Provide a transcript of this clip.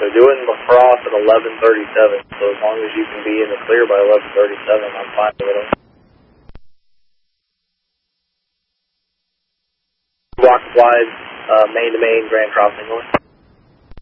They're doing lacrosse at 11:37, so as long as you can be in the clear by 11:37, I'm fine with it. Block wide, main to main, Grand Crossing North.